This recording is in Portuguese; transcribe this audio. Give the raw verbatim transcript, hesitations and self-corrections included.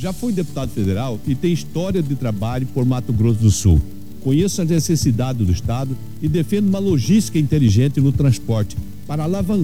Já foi deputado federal e tem história de trabalho por Mato Grosso do Sul. Conheço as necessidades do Estado e defendo uma logística inteligente no transporte para alavancar